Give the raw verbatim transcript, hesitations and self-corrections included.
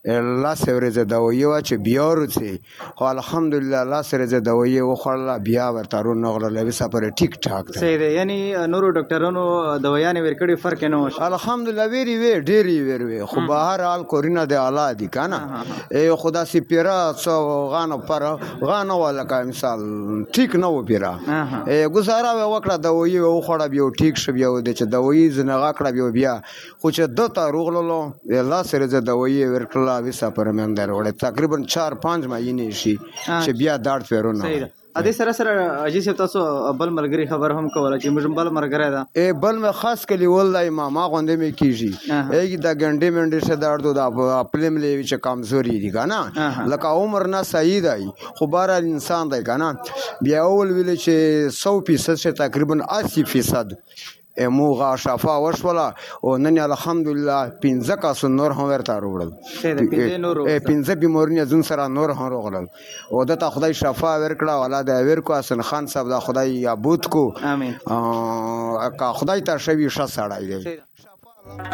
لس ورځې دوايي وه چې بیا ورڅې خو الحمدلله لس ورځې دوايي وخوړله بیا ورته رون نغلله ویسه پورې ټیک ټاک ده. صحیح دی. یعنې نورو ډاکټرانو دوايانې ورکړې فرق یې نه وشو؟ الحمدلله ویرې وې ډېرې ویرې وې خو به هر حال کورونه د اعلی دي که نه خو داسې پیره څه غانه پر غانه وه لکه مثال ټیک نه و پیره ګزاره مې وکړه دوايي مې وخوړه بیا ټیک شو بیا ودې چې دوايي زنغه کړه بیا بیا خو چې ده ته روغللو لس ورځې دوايي یې ورکړله ویسه پورې مې هم در وړی تقریبا چار پانچ مهینې شي چې بیا دارد پیرونه. ادې سره سره حاجي صاحب تاسو بل ملګري خبر هم کوله چې موږ بل ملګری ده ای بل مې خاص کلی ولای ماما غوندې مې کیږي ای د ګنډې منډې شه درد د خپل ملي چې کمزوري دي کنه لکه عمر نه صحیح دی خو بهر انسان دی کنه بیا اول ویل چې سو فیصد شه تقریبا اسی فیصد موغه شفا وشوله او نن الحمدلله پنځه کاسو نور هم ورته وروړل پنځه بیمارونه ځون سره نور هم وروړل او دته خدای شفا ورکړه ولا د ورکو حسن خان صاحب د خدای یابود کو امين ا خدای ته شوی ش سړی دی.